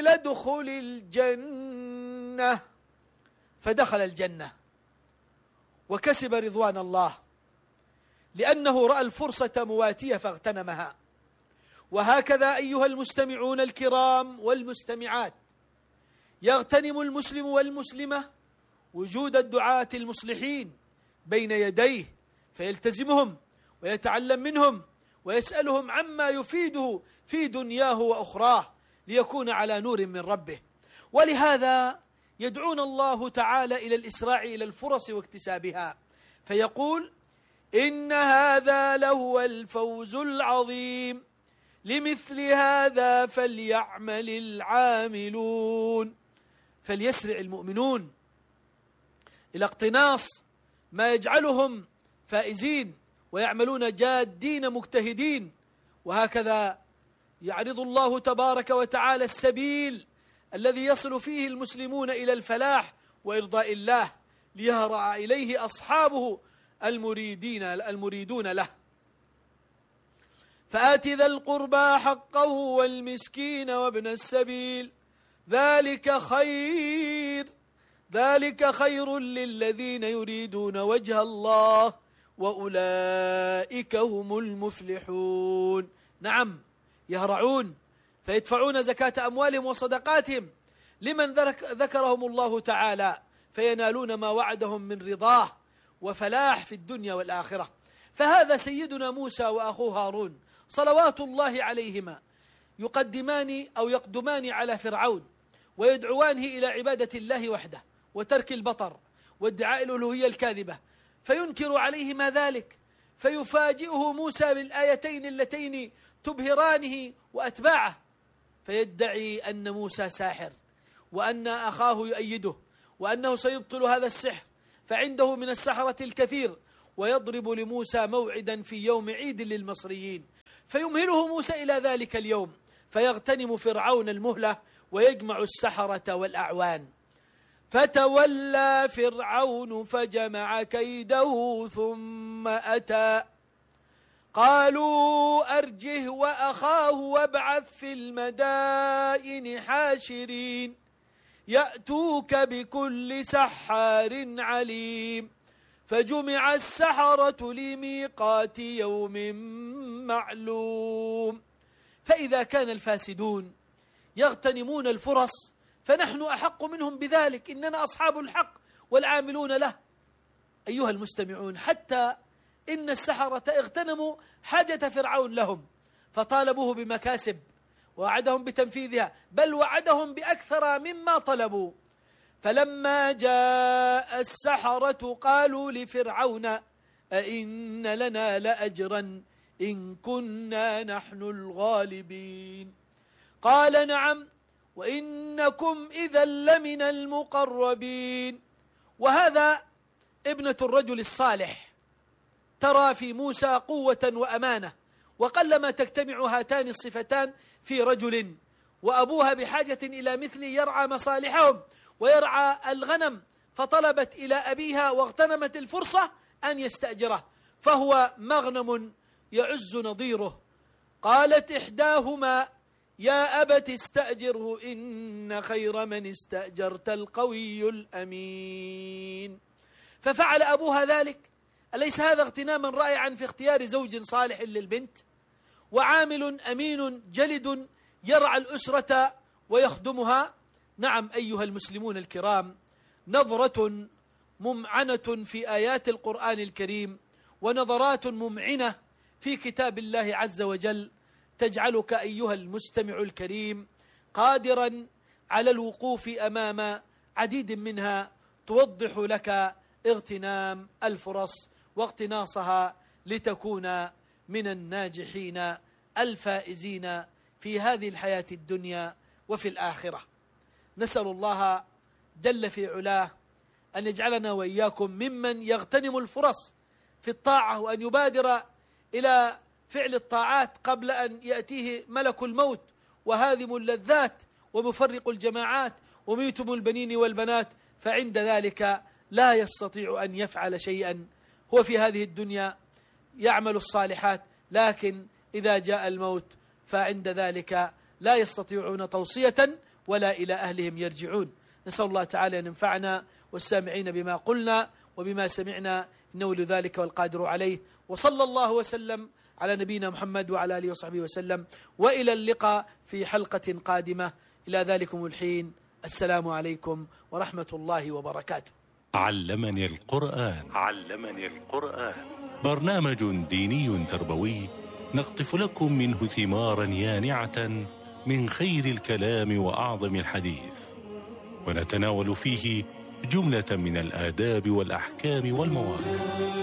ادخل الجنة، فدخل الجنة وكسب رضوان الله لأنه رأى الفرصة مواتية فاغتنمها. وهكذا أيها المستمعون الكرام والمستمعات، يغتنم المسلم والمسلمة وجود الدعاة المصلحين بين يديه، فيلتزمهم ويتعلم منهم ويسألهم عما يفيده في دنياه وأخراه ليكون على نور من ربه. ولهذا يدعون الله تعالى إلى الإسراع إلى الفرص واكتسابها، فيقول: إن هذا لهو الفوز العظيم، لمثل هذا فليعمل العاملون. فليسرع المؤمنون إلى اقتناص ما يجعلهم فائزين ويعملون جادين مجتهدين. وهكذا يعرض الله تبارك وتعالى السبيل الذي يصل فيه المسلمون إلى الفلاح وإرضاء الله، ليهرع إليه أصحابه المريدون له. فآت ذا القربى حقه والمسكين وابن السبيل، ذلك خير للذين يريدون وجه الله وأولئك هم المفلحون. نعم، يهرعون فيدفعون زكاة أموالهم وصدقاتهم لمن ذكرهم الله تعالى، فينالون ما وعدهم من رضاه وفلاح في الدنيا والآخرة. فهذا سيدنا موسى وأخوه هارون صلوات الله عليهما يقدمان على فرعون ويدعوانه إلى عبادة الله وحده وترك البطر وادعاء الألوهية الكاذبة، فينكر عليهما ذلك، فيفاجئه موسى بالآيتين اللتين تبهرانه وأتباعه، فيدعي أن موسى ساحر وأن أخاه يؤيده وأنه سيبطل هذا السحر، فعنده من السحرة الكثير، ويضرب لموسى موعدا في يوم عيد للمصريين، فيمهله موسى إلى ذلك اليوم، فيغتنم فرعون المهلة ويجمع السحرة والأعوان. فتولى فرعون فجمع كيده ثم أتى، قالوا أرجه وأخاه وابعث في المدائن حاشرين يأتوك بكل سحار عليم. فجمع السحرة لميقات يوم معلوم. فإذا كان الفاسدون يغتنمون الفرص فنحن أحق منهم بذلك، إننا أصحاب الحق والعاملون له. أيها المستمعون، حتى إن السحرة اغتنموا حاجة فرعون لهم، فطالبوه بمكاسب ووعدهم بتنفيذها، بل وعدهم بأكثر مما طلبوا. فلما جاء السحرة قالوا لفرعون أئن لنا لأجرا إن كنا نحن الغالبين. قال نعم وإنكم إذا لمن المقربين. وهذا ابنة الرجل الصالح ترى في موسى قوة وأمانة، وقلما تجتمع هاتان الصفتان في رجل، وأبوها بحاجة إلى مثل يرعى مصالحهم ويرعى الغنم، فطلبت إلى أبيها واغتنمت الفرصة أن يستأجره، فهو مغنم يعز نظيره. قالت إحداهما يا أبت استأجره إن خير من استأجرت القوي الأمين. ففعل أبوها ذلك. أليس هذا اغتناما رائعا في اختيار زوج صالح للبنت؟ وعامل أمين جلد يرعى الأسرة ويخدمها. نعم أيها المسلمون الكرام، نظرة ممعنة في آيات القرآن الكريم ونظرات ممعنة في كتاب الله عز وجل تجعلك أيها المستمع الكريم قادرا على الوقوف أمام عديد منها توضح لك اغتنام الفرص واقتناصها لتكون من الناجحين الفائزين في هذه الحياة الدنيا وفي الآخرة. نسأل الله جل في علاه أن يجعلنا وإياكم ممن يغتنم الفرص في الطاعة، وأن يبادر إلى فعل الطاعات قبل أن يأتيه ملك الموت وهادم اللذات ومفرق الجماعات وميتم البنين والبنات، فعند ذلك لا يستطيع أن يفعل شيئا. هو في هذه الدنيا يعمل الصالحات، لكن إذا جاء الموت فعند ذلك لا يستطيعون توصية ولا إلى أهلهم يرجعون. نسأل الله تعالى أن ينفعنا والسامعين بما قلنا وبما سمعنا، إنه لذلك والقادر عليه. وصلى الله وسلم على نبينا محمد وعلى آله وصحبه وسلم، وإلى اللقاء في حلقة قادمة. إلى ذلكم الحين، السلام عليكم ورحمة الله وبركاته. علمني القرآن. برنامج ديني تربوي نقطف لكم منه ثمارا يانعة من خير الكلام وأعظم الحديث، ونتناول فيه جملة من الآداب والأحكام والمواقف.